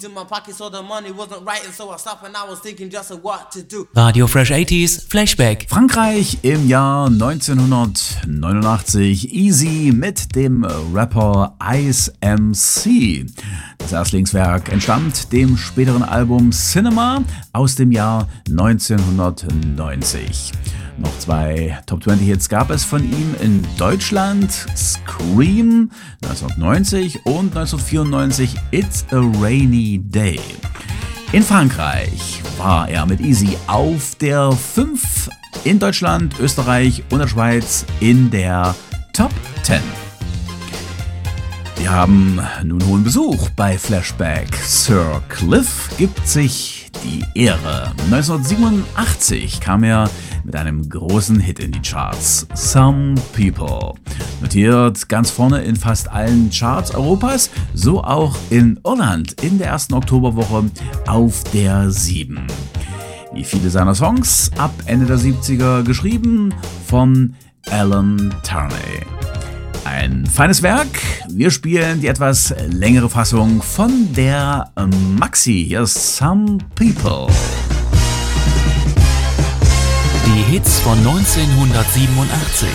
In my pocket, so the money wasn't right, and so I stopped and I was thinking just of what to do. Radio Fresh 80s Flashback. Frankreich im Jahr 1989. Easy mit dem Rapper Ice MC. Das Erstlingswerk entstammt dem späteren Album Cinema aus dem Jahr 1990. Noch 2 Top-20-Hits gab es von ihm in Deutschland: Scream 1990 und 1994 It's a Rainy Day. In Frankreich war er mit Easy auf der 5, in Deutschland, Österreich und der Schweiz in der Top 10. Wir haben nun hohen Besuch bei Flashback. Sir Cliff gibt sich die Ehre. 1987 kam er mit einem großen Hit in die Charts. Some People. Notiert ganz vorne in fast allen Charts Europas, so auch in Irland in der ersten Oktoberwoche auf der 7. Wie viele seiner Songs ab Ende der 70er geschrieben von Alan Turney. Ein feines Werk. Wir spielen die etwas längere Fassung von der Maxi. Hier ist Some People. Die Hits von 1987.